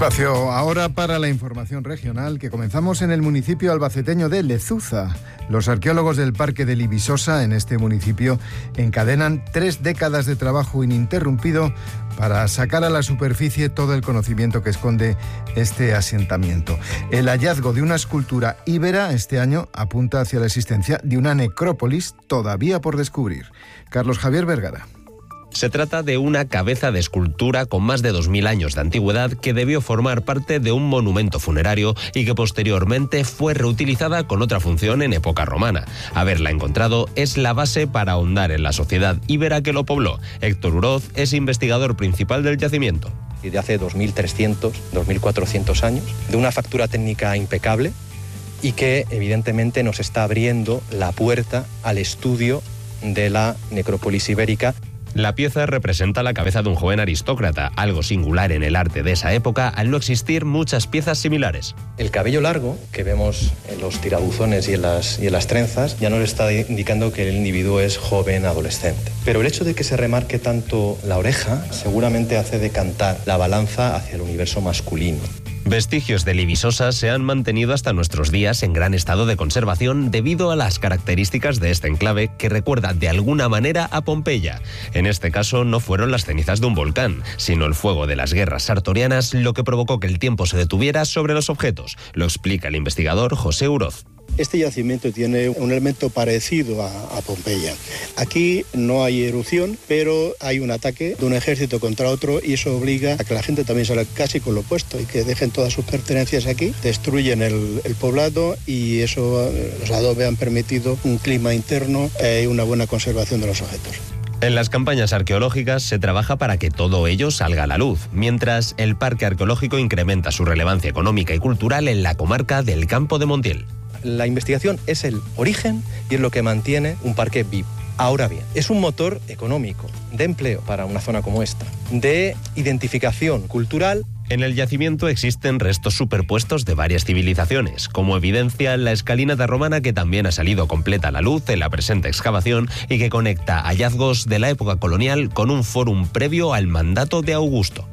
Espacio ahora para la información regional, que comenzamos en el municipio albaceteño de Lezuza. Los arqueólogos del Parque de Visosa, en este municipio, encadenan 3 décadas de trabajo ininterrumpido para sacar a la superficie todo el conocimiento que esconde este asentamiento. El hallazgo de una escultura íbera este año apunta hacia la existencia de una necrópolis todavía por descubrir. Carlos Javier Vergara. Se trata de una cabeza de escultura con más de 2000 años de antigüedad que debió formar parte de un monumento funerario y que posteriormente fue reutilizada con otra función en época romana. Haberla encontrado es la base para ahondar en la sociedad íbera que lo pobló. Héctor Uroz es investigador principal del yacimiento. De hace 2300, 2400 años, de una factura técnica impecable y que evidentemente nos está abriendo la puerta al estudio de la necrópolis ibérica. La pieza representa la cabeza de un joven aristócrata, algo singular en el arte de esa época al no existir muchas piezas similares. El cabello largo que vemos en los tirabuzones y en las trenzas ya nos está indicando que el individuo es joven, adolescente. Pero el hecho de que se remarque tanto la oreja seguramente hace decantar la balanza hacia el universo masculino. Vestigios de Visosa se han mantenido hasta nuestros días en gran estado de conservación debido a las características de este enclave que recuerda de alguna manera a Pompeya. En este caso no fueron las cenizas de un volcán, sino el fuego de las guerras sartorianas lo que provocó que el tiempo se detuviera sobre los objetos. Lo explica el investigador José Uroz. Este yacimiento tiene un elemento parecido a Pompeya. Aquí no hay erupción, pero hay un ataque de un ejército contra otro y eso obliga a que la gente también salga casi con lo opuesto y que dejen todas sus pertenencias aquí, destruyen el poblado y eso, los adobes han permitido un clima interno y una buena conservación de los objetos. En las campañas arqueológicas se trabaja para que todo ello salga a la luz, mientras el parque arqueológico incrementa su relevancia económica y cultural en la comarca del Campo de Montiel. La investigación es el origen y es lo que mantiene un parque vivo. Ahora bien, es un motor económico, de empleo para una zona como esta, de identificación cultural. En el yacimiento existen restos superpuestos de varias civilizaciones, como evidencia la escalinata romana que también ha salido completa a la luz en la presente excavación y que conecta hallazgos de la época colonial con un fórum previo al mandato de Augusto.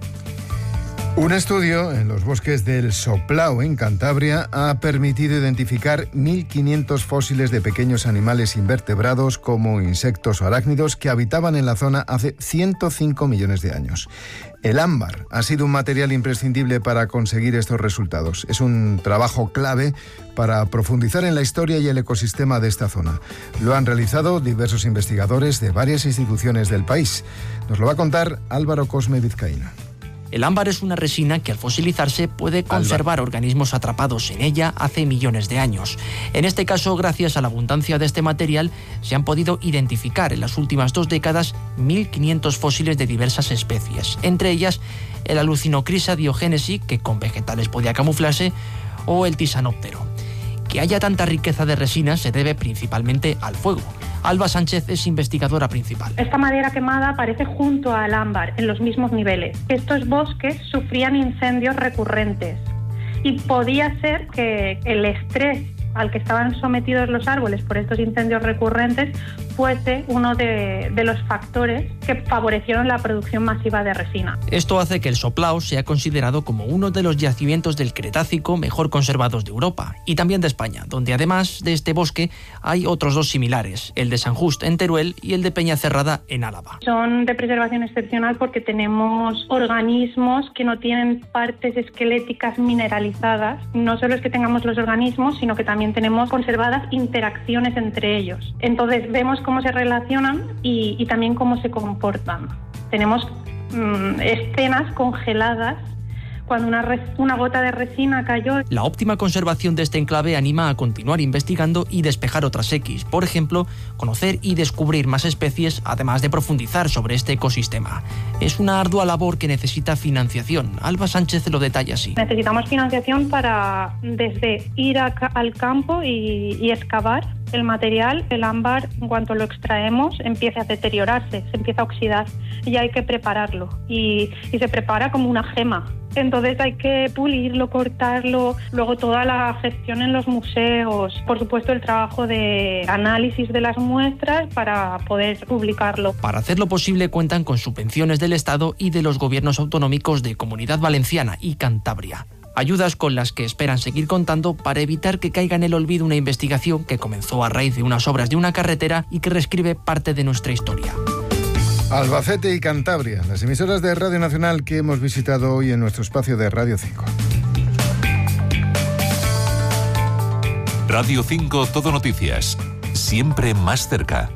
Un estudio en los bosques del Soplao, en Cantabria, ha permitido identificar 1.500 fósiles de pequeños animales invertebrados como insectos o arácnidos que habitaban en la zona hace 105 millones de años. El ámbar ha sido un material imprescindible para conseguir estos resultados. Es un trabajo clave para profundizar en la historia y el ecosistema de esta zona. Lo han realizado diversos investigadores de varias instituciones del país. Nos lo va a contar Álvaro Cosme Vizcaíno. El ámbar es una resina que al fosilizarse puede conservar organismos atrapados en ella hace millones de años. En este caso, gracias a la abundancia de este material, se han podido identificar en las últimas 2 décadas 1.500 fósiles de diversas especies, entre ellas el Alucinocrisa diogenesi, que con vegetales podía camuflarse, o el Tisanóptero. Que haya tanta riqueza de resinas se debe principalmente al fuego. Alba Sánchez es investigadora principal. Esta madera quemada aparece junto al ámbar, en los mismos niveles. Estos bosques sufrían incendios recurrentes y podía ser que el estrés al que estaban sometidos los árboles por estos incendios recurrentes fuese uno de los factores que favorecieron la producción masiva de resina. Esto hace que el Soplao sea considerado como uno de los yacimientos del Cretácico mejor conservados de Europa y también de España, donde además de este bosque hay otros 2 similares, el de San Just en Teruel y el de Peñacerrada en Álava. Son de preservación excepcional porque tenemos organismos que no tienen partes esqueléticas mineralizadas. No solo es que tengamos los organismos, sino que también tenemos conservadas interacciones entre ellos. Entonces vemos cómo se relacionan y también cómo se comportan. Tenemos escenas congeladas cuando una gota de resina cayó. La óptima conservación de este enclave anima a continuar investigando y despejar otras X. Por ejemplo, conocer y descubrir más especies, además de profundizar sobre este ecosistema. Es una ardua labor que necesita financiación. Alba Sánchez lo detalla así. Necesitamos financiación para desde ir al campo y excavar el material, el ámbar, en cuanto lo extraemos, empieza a deteriorarse, se empieza a oxidar y hay que prepararlo. Y se prepara como una gema. Entonces hay que pulirlo, cortarlo, luego toda la gestión en los museos, por supuesto el trabajo de análisis de las muestras para poder publicarlo. Para hacerlo posible cuentan con subvenciones del Estado y de los gobiernos autonómicos de Comunidad Valenciana y Cantabria. Ayudas con las que esperan seguir contando para evitar que caiga en el olvido una investigación que comenzó a raíz de unas obras de una carretera y que reescribe parte de nuestra historia. Albacete y Cantabria, las emisoras de Radio Nacional que hemos visitado hoy en nuestro espacio de Radio 5. Radio 5 Todo Noticias, siempre más cerca.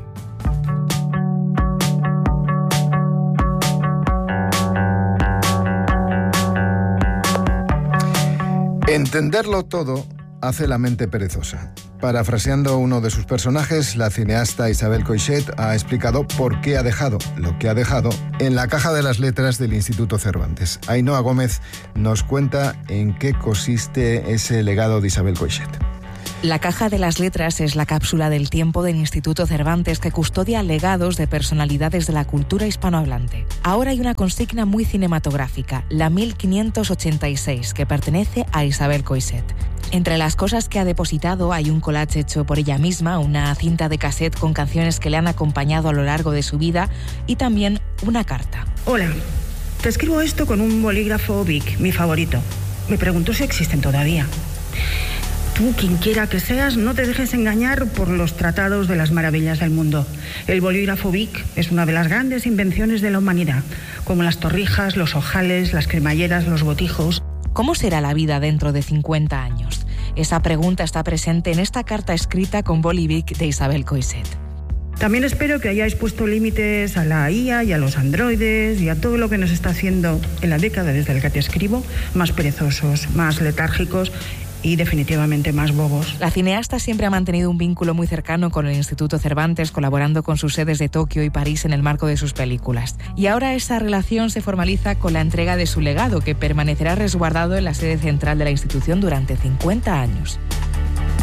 Entenderlo todo hace la mente perezosa. Parafraseando uno de sus personajes, la cineasta Isabel Coixet ha explicado por qué ha dejado lo que ha dejado en la caja de las letras del Instituto Cervantes. Ainhoa Gómez nos cuenta en qué consiste ese legado de Isabel Coixet. La caja de las letras es la cápsula del tiempo del Instituto Cervantes que custodia legados de personalidades de la cultura hispanohablante. Ahora hay una consigna muy cinematográfica, la 1586, que pertenece a Isabel Coixet. Entre las cosas que ha depositado hay un collage hecho por ella misma, una cinta de cassette con canciones que le han acompañado a lo largo de su vida y también una carta. Hola, te escribo esto con un bolígrafo Bic, mi favorito. Me pregunto si existen todavía. Tú, quien quiera que seas, no te dejes engañar por los tratados de las maravillas del mundo. El bolígrafo Bic es una de las grandes invenciones de la humanidad, como las torrijas, los ojales, las cremalleras, los botijos. ¿Cómo será la vida dentro de 50 años? Esa pregunta está presente en esta carta escrita con boli Bic de Isabel Coixet. También espero que hayáis puesto límites a la IA y a los androides y a todo lo que nos está haciendo en la década desde la que te escribo, más perezosos, más letárgicos y definitivamente más bobos. La cineasta siempre ha mantenido un vínculo muy cercano con el Instituto Cervantes, colaborando con sus sedes de Tokio y París en el marco de sus películas. Y ahora esa relación se formaliza con la entrega de su legado, que permanecerá resguardado en la sede central de la institución durante 50 años.